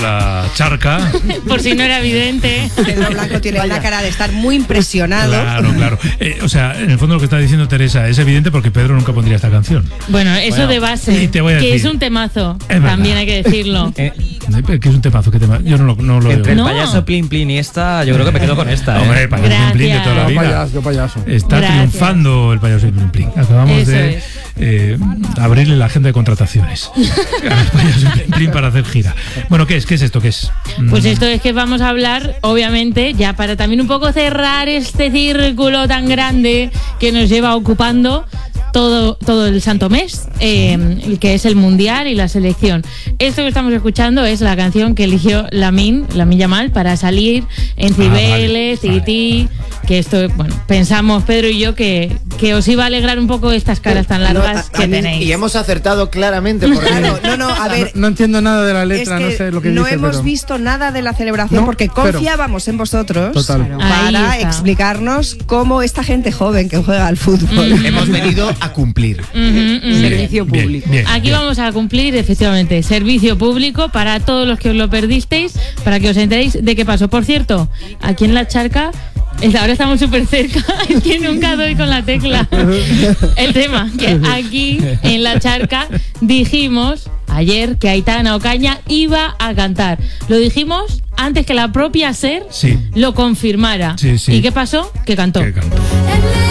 la charca. Por si no era evidente. Pedro Blanco tiene una cara de estar muy impresionado. Claro. O sea, en el fondo lo que está diciendo Teresa es evidente porque Pedro nunca pondría esta canción. Bueno, eso de base, y te voy a que decir, es un temazo, es también hay que decirlo. Que es un temazo, ¿qué tema? Yo no lo Entre veo. el payaso Plin Plin y esta, yo creo que me quedo con esta. Hombre, el payaso Plin Plin de toda la vida. Yo payaso. Está Gracias. triunfando el payaso Plin Plin. Acabamos Eso de abrirle la agenda de contrataciones al payaso Plin Plin para hacer gira. Bueno, ¿qué es? ¿Qué es esto? ¿Qué es? Pues esto es que vamos a hablar, obviamente, ya para también un poco cerrar este círculo tan grande que nos lleva ocupando todo el santo mes, que es el Mundial y la selección. Esto que estamos escuchando es la canción que eligió Lamine Yamal para salir en Cibeles, Tití, que esto, bueno, pensamos Pedro y yo que os iba a alegrar un poco estas caras tan largas que tenéis. Y hemos acertado claramente. Porque Claro, a ver. No entiendo nada de la letra, Es que no sé lo que no dice. hemos pero... visto nada de la celebración No, porque pero- confiábamos en vosotros Total. para Ahí está. explicarnos cómo esta gente joven que juega al fútbol. hemos venido a cumplir. Servicio Bien, público. bien, Aquí bien. vamos a cumplir, efectivamente, servicio público para todos los que os lo perdisteis, para que os enteréis de qué pasó. Por cierto, aquí en la charca, ahora estamos súper cerca, es que nunca doy con la tecla. El tema, que aquí en la charca dijimos ayer que Aitana Ocaña iba a cantar. Lo dijimos antes que la propia SER Sí. lo confirmara. Sí. ¿Y qué pasó? Que cantó. ¿Qué canto? El